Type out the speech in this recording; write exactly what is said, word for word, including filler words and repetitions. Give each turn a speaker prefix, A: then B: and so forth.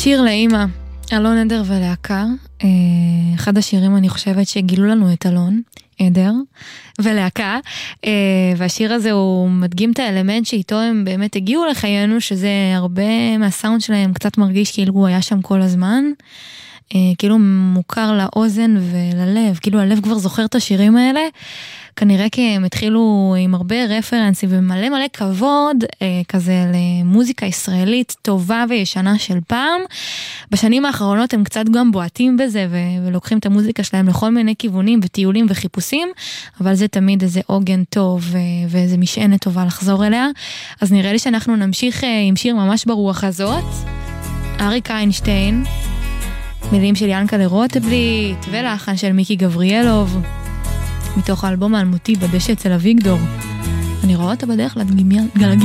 A: שיר לאמא, אלון עדר ולהקה. אחד השירים אני חושבת שגילו לנו את אלון עדר ולהקה, והשיר הזה הוא מדגים את האלמנט שאיתו הם באמת הגיעו לחיינו, שזה הרבה מהסאונד שלהם קצת מרגיש כאילו הוא היה שם כל הזמן, כאילו מוכר לאוזן וללב, כאילו הלב כבר זוכר את השירים האלה, כנראה כי הם התחילו עם הרבה רפרנסים ומלא מלא כבוד כזה למוזיקה ישראלית טובה וישנה של פעם. בשנים האחרונות הם קצת גם בועטים בזה ולוקחים את המוזיקה שלהם לכל מיני כיוונים וטיולים וחיפושים, אבל זה תמיד איזה עוגן טוב ואיזה משענת טובה לחזור אליה. אז נראה לי שאנחנו נמשיך עם שיר ממש ברוח הזאת, אריק איינשטיין, מילים של ינקלה רוטבליט ולחן של מיקי גבריאלוב, מתוך האלבום האלמותי בדשא אצל אביגדור. אני רואה אותה בדרך לגלגל